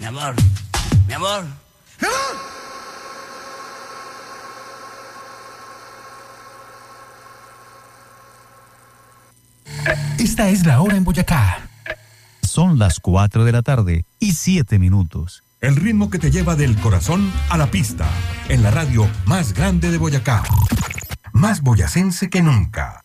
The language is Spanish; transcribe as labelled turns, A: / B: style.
A: Mi amor, mi amor.
B: ¡Mi amor!
C: Esta es la hora en Boyacá.
D: Son las 4 de la tarde y 7 minutos.
E: El ritmo que te lleva del corazón a la pista, en la radio más grande de Boyacá. Más boyacense que nunca.